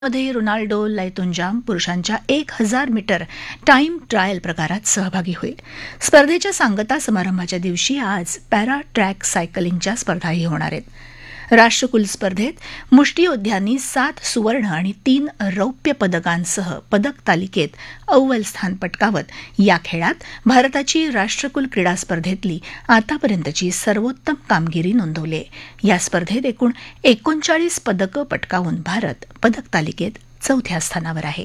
मध्ये रोनाल्डो लैतुंजाम पुरुषांच्या 1000 metre time trial प्रकारात सहभागी होईल. स्पर्धेच्या सांगता समारंभाच्या दिवशी आज पॅरा ट्रॅक सायकलिंगच्या स्पर्धाही होणार आहेत. राष्ट्रकुल स्पर्धेत मुष्टियोद्ध्यांनी 7 सुवर्ण आणि 3 रौप्य पदकांसह पदक तालिकेत अव्वल स्थान पटकावत या खेळात भारताची राष्ट्रकुल क्रीडा स्पर्धेतली आतापर्यंतची सर्वोत्तम कामगिरी नोंदवली आहे. या स्पर्धेत एकूण 39 पदकं पटकावून भारत पदक तालिकेत 4थ्या स्थानावर आहे.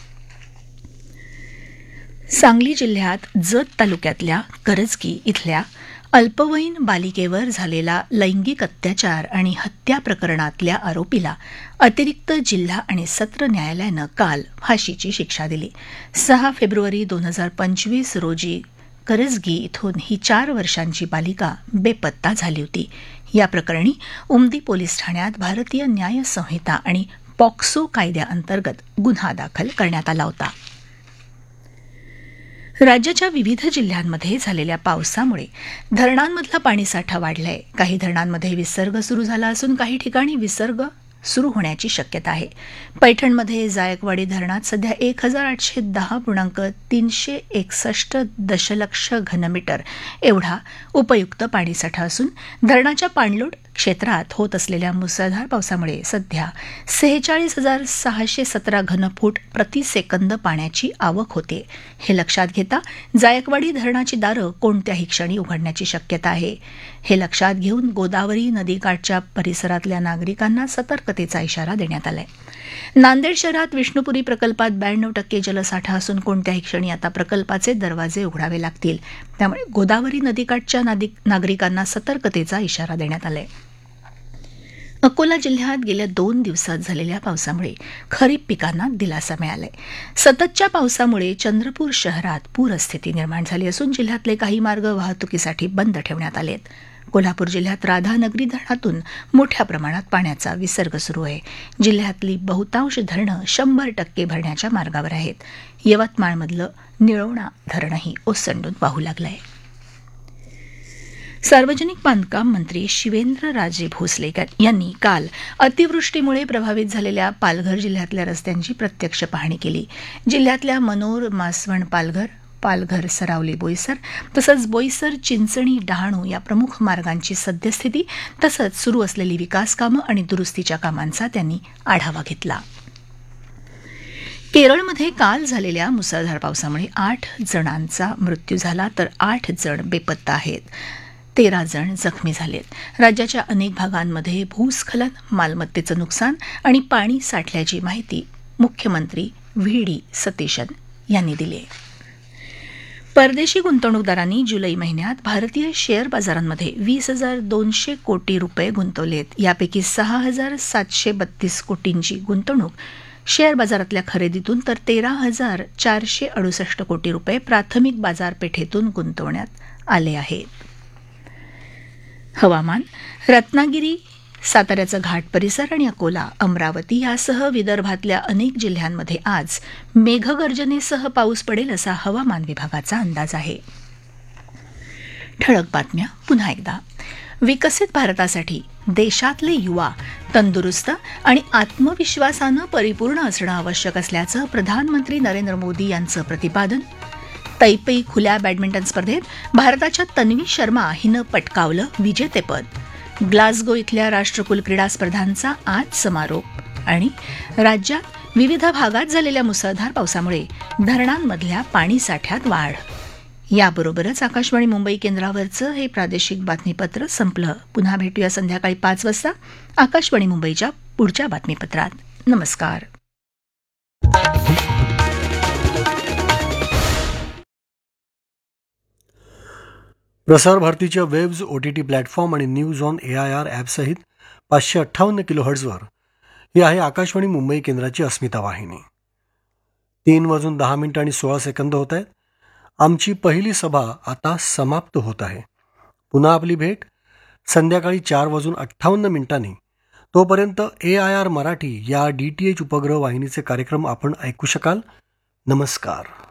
सांगली जिल्ह्यात जत तालुक्यातल्या करजगी इथल्या अल्पवयीन बालिकेवर झालेला लैंगिक अत्याचार आणि हत्या प्रकरणातल्या आरोपीला अतिरिक्त जिल्हा आणि सत्र न्यायालयानं काल फाशीची शिक्षा दिली. 6 फेब्रुवारी 2025 रोजी करजगी इथून ही 4 वर्षांची बालिका बेपत्ता झाली होती. या प्रकरणी उमदी पोलीस ठाण्यात भारतीय न्याय संहिता आणि पॉक्सो कायद्याअंतर्गत गुन्हा दाखल करण्यात आला होता. राज्याच्या विविध जिल्ह्यांमध्ये झालेल्या पावसामुळे धरणांमधला पाणीसाठा वाढलाय. काही धरणांमध्ये विसर्ग सुरू झाला असून काही ठिकाणी विसर्ग सुरू होण्याची शक्यता आहे. पैठणमध्ये जायकवाडी धरणात सध्या 1810.361 दशलक्ष घनमीटर एवढा उपयुक्त पाणीसाठा असून धरणाच्या पाणलोट क्षेत्रात होत असलेल्या मुसळधार पावसामुळे सध्या 46,617 घनफूट प्रतिसेकंद पाण्याची आवक होते. हे लक्षात घेता जायकवाडी धरणाची दारं कोणत्याही क्षणी उघडण्याची शक्यता आहे. हे लक्षात घेऊन गोदावरी नदीकाठच्या परिसरातल्या नागरिकांना सतर्कतेचा इशारा देण्यात आला आहे. नांदेड शहरात विष्णुपुरी प्रकल्पात 92% जलसाठा असून कोणत्याही क्षणी आता प्रकल्पाचे दरवाजे उघडावे लागतील. त्यामुळे गोदावरी नदीकाठच्या नागरिकांना सतर्कतेचा इशारा देण्यात आला आहे. अकोला जिल्ह्यात गेल्या 2 दिवसात झालेल्या पावसामुळे खरीप पिकांना दिलासा मिळालाय. सततच्या पावसामुळे चंद्रपूर शहरात पूरस्थिती निर्माण झाली असून जिल्ह्यातले काही मार्ग वाहतुकीसाठी बंद ठेवण्यात आले आहेत. कोल्हापूर जिल्ह्यात राधानगरी धरणातून मोठ्या प्रमाणात पाण्याचा विसर्ग सुरू आहे. जिल्ह्यातली बहुतांश धरणं 100% भरण्याच्या मार्गावर आहेत. यवतमाळमधलं निळवणा धरणही ओसंडून वाहू लागलं आहे. सार्वजनिक बांधकाम मंत्री शिवेंद्रराजे भोसले यांनी काल अतिवृष्टीमुळे प्रभावित झालेल्या पालघर जिल्ह्यातल्या रस्त्यांची प्रत्यक्ष पाहणी केली. जिल्ह्यातल्या मनोर मासवण पालघर, पालघर सरावली बोईसर तसंच बोईसर चिंचणी डहाणू या प्रमुख मार्गांची सद्यस्थिती तसंच सुरू असलेली विकास कामं आणि दुरुस्तीच्या कामांचा त्यांनी आढावा घेतला. केरळमध्ये काल झालेल्या मुसळधार पावसामुळे 8 जणांचा मृत्यू झाला तर 8 जण बेपत्ता आहेत. 13 जण जखमी झालेत. राज्याच्या अनेक भागांमध्ये भूस्खलन, मालमत्तेचं नुकसान आणि पाणी साठल्याची माहिती मुख्यमंत्री व्ही.डी. सतीशन यांनी दिली आहे. परदेशी गुंतवणूकदारांनी जुलै महिन्यात भारतीय शेअर बाजारांमध्ये 20,200 कोटी रुपये गुंतवलेत. यापैकी 6,732 कोटींची गुंतवणूक शेअर बाजारातल्या खरेदीतून तर 13,468 कोटी रुपये प्राथमिक बाजारपेठेतून गुंतवण्यात आले आहेत. हवामान. रत्नागिरी, साताऱ्याचा घाट परिसर आणि अकोला, अमरावती यासह विदर्भातल्या अनेक जिल्ह्यांमध्ये आज मेघगर्जनेसह पाऊस पडेल असा हवामान विभागाचा अंदाज आहे. ठळक बातम्या पुन्हा एकदा. विकसित भारतासाठी देशातले युवा तंदुरुस्त आणि आत्मविश्वासानं परिपूर्ण असणं आवश्यक असल्याचं प्रधानमंत्री नरेंद्र मोदी यांचं प्रतिपादन. तैपेई खुल्या बॅडमिंटन स्पर्धेत भारताच्या तन्वी शर्मा हिनं पटकावलं विजेतेपद. ग्लासगो इथल्या राष्ट्रकुल क्रीडा स्पर्धांचा आज समारोप. आणि राज्यात विविध भागात झालेल्या मुसळधार पावसामुळे धरणांमधल्या पाणीसाठ्यात वाढ. याबरोबरच आकाशवाणी मुंबई केंद्रावरचं हे प्रादेशिक बातमीपत्र संपलं. पुन्हा भेटूया संध्याकाळी 5 वाजता आकाशवाणी मुंबईच्या पुढच्या बातमीपत्रात. नमस्कार. प्रसार भारतीच्या वेब्स, OTT प्लॅटफॉर्म आणि न्यूज ऑन AIR ॲपसहित 558 किलोहर्ट्झवर ही आहे आकाशवाणी मुंबई केंद्राची अस्मिता वाहिनी. 3:10 होत आहेत. आमची पहिली सभा आता समाप्त होत आहे. पुन्हा आपली भेट संध्याकाळी 4:58. तोपर्यंत AIR मराठी या DTH उपग्रह वाहिनीचे कार्यक्रम आपण ऐकू शकाल. नमस्कार.